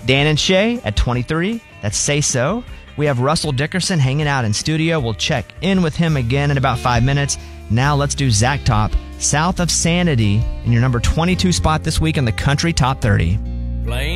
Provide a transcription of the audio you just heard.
Dan and Shay at 23. That's Say So. We have Russell Dickerson hanging out in studio. We'll check in with him again in about 5 minutes. Now let's do Zach Top, South of Sanity, in your number 22 spot this week in the Country Top 30.